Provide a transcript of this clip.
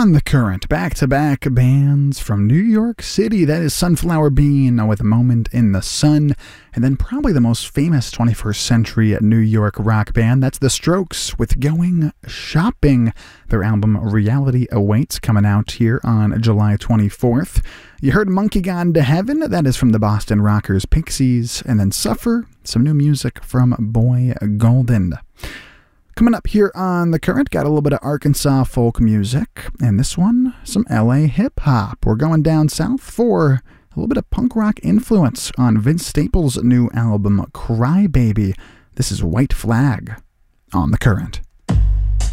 On the Current, back-to-back bands from New York City. That is Sunflower Bean with A Moment in the Sun, and then probably the most famous 21st century New York rock band. That's The Strokes with Going Shopping. Their album Reality Awaits coming out here on July 24th. You heard Monkey Gone to Heaven. That is from the Boston Rockers Pixies. And then Suffer, some new music from Boy Golden. Coming up here on The Current, got a little bit of Arkansas folk music, and this one, some LA hip-hop. We're going down south for a little bit of punk rock influence on Vince Staples' new album, Cry Baby. This is White Flag on The Current.